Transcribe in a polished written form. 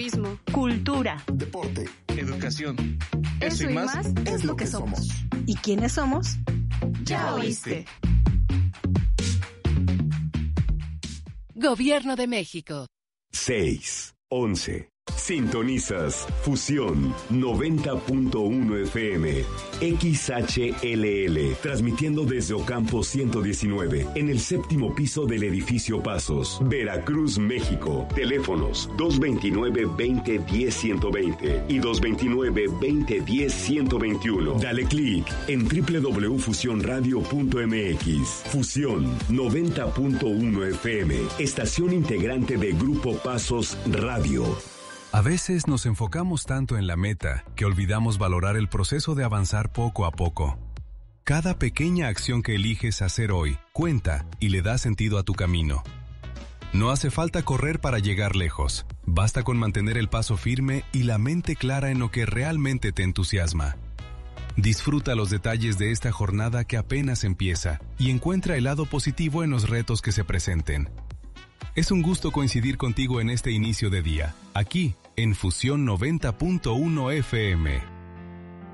cultura, deporte, educación. Eso y más es lo que somos. ¿Y quiénes somos? Ya oíste. Gobierno de México. 6:11. Sintonizas Fusión 90.1 FM XHLL, transmitiendo desde Ocampo 119, en el séptimo piso del edificio Pasos, Veracruz, México. Teléfonos 229-2010-120 y 229-2010-121. Dale clic en www.fusionradio.mx. Fusión 90.1 FM, estación integrante de Grupo Pasos Radio. A veces nos enfocamos tanto en la meta que olvidamos valorar el proceso de avanzar poco a poco. Cada pequeña acción que eliges hacer hoy cuenta y le da sentido a tu camino. No hace falta correr para llegar lejos. Basta con mantener el paso firme y la mente clara en lo que realmente te entusiasma. Disfruta los detalles de esta jornada que apenas empieza y encuentra el lado positivo en los retos que se presenten. Es un gusto coincidir contigo en este inicio de día, aquí en Fusión 90.1 FM.